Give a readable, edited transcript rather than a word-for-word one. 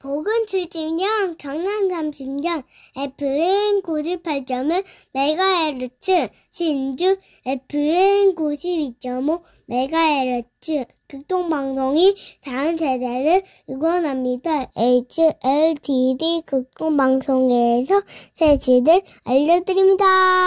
혹은 70년, 경남 30년, FM 98.1MHz, 신주 FM 92.5MHz, 극동방송이 다음 세대를 응원합니다. HLTD 극동방송에서 새치들 알려드립니다.